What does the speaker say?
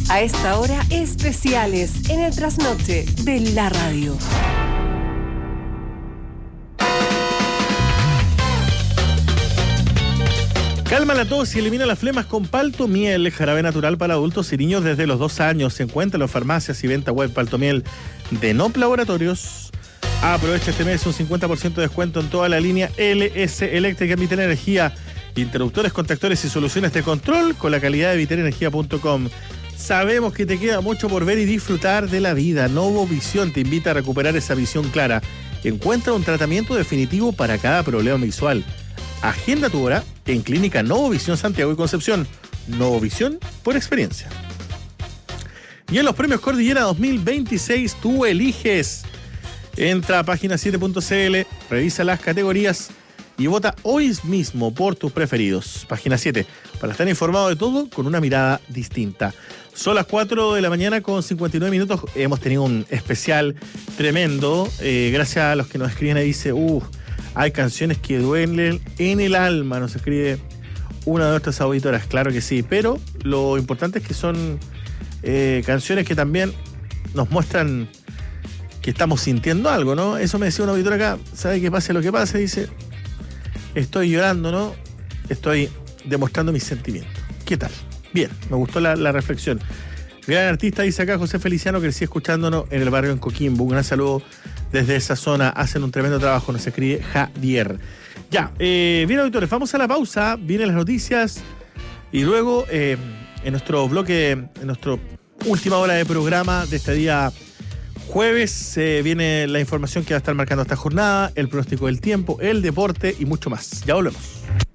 A esta hora, especiales en el trasnoche de la radio. Calma la tos y elimina las flemas con Paltomiel, jarabe natural para adultos y niños desde los 2 años. Se encuentra en las farmacias y venta web Paltomiel de Nop Laboratorios. Aprovecha este mes un 50% de descuento en toda la línea LS Eléctrica en Viterenergía. Interruptores, contactores y soluciones de control con la calidad de viterenergía.com. Sabemos que te queda mucho por ver y disfrutar de la vida. Novovisión te invita a recuperar esa visión clara. Encuentra un tratamiento definitivo para cada problema visual. Agenda tu hora en Clínica Novovisión Santiago y Concepción. Novovisión por experiencia. Y en los premios Cordillera 2026 tú eliges. Entra a página7.cl, revisa las categorías y vota hoy mismo por tus preferidos. Página 7, para estar informado de todo con una mirada distinta. Son las 4 de la mañana con 59 minutos. Hemos tenido un especial tremendo. Gracias a los que nos escriben ahí, dice, hay canciones que duelen en el alma, nos escribe una de nuestras auditoras. Claro que sí, pero lo importante es que son canciones que también nos muestran que estamos sintiendo algo, ¿no? Eso me decía una auditora acá, sabe que pase lo que pase, dice, estoy llorando, ¿no? Estoy demostrando mis sentimientos. ¿Qué tal? Bien, me gustó la reflexión. Gran artista, dice acá José Feliciano, que sigue escuchándonos en el barrio en Coquimbo. Un gran saludo desde esa zona. Hacen un tremendo trabajo, nos escribe Javier. Ya, bien, auditores, vamos a la pausa. Vienen las noticias y luego en nuestro bloque, en nuestra última hora de programa de este día jueves, viene la información que va a estar marcando esta jornada, el pronóstico del tiempo, el deporte y mucho más. Ya volvemos.